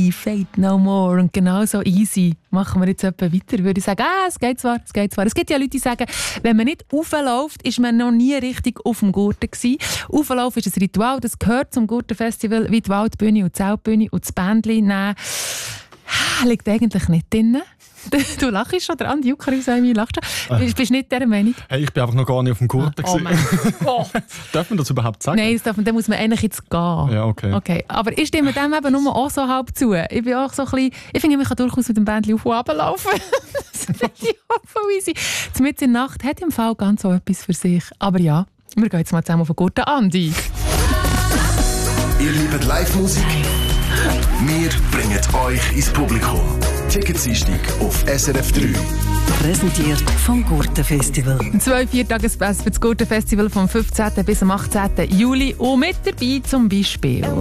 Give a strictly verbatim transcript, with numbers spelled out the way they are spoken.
easy, fate no more. Und genau so easy machen wir jetzt etwa weiter. Würde ich sagen, ah, es geht zwar, es geht zwar. Es gibt ja Leute, die sagen, wenn man nicht raufläuft, ist man noch nie richtig auf dem Gurten gewesen. Auflaufen ist ein Ritual, das gehört zum Gurtenfestival, wie die Waldbühne und die Zeltbühne und das Bändli nehmen. Liegt eigentlich nicht drin. Du lachst schon, der Andi Jucker aus einem lacht schon. Du bist nicht dieser Meinung? Hey, ich bin einfach noch gar nicht auf dem Gurten. Oh mein Gott. Darf man das überhaupt sagen? Nein, das darf man, dann muss man eigentlich jetzt gehen. Ja, okay. okay. Aber ich stimme dem eben nur auch so halb zu. Ich bin auch so ein bisschen, ich finde, man kann durchaus mit dem Bändchen auf und runter laufen. Das finde ich auch voll easy. Mitten in der Nacht hat im Fall ganz so etwas für sich. Aber ja, wir gehen jetzt mal zusammen auf den Gurten. Andi. Ihr liebt Live-Musik? Wir bringen euch ins Publikum. Ticketseinstieg auf S R F drei. Präsentiert vom Gurtenfestival. Zwei Viertagespässe für das Gurtenfestival vom fünfzehnten bis am achtzehnten Juli. Und mit dabei zum Beispiel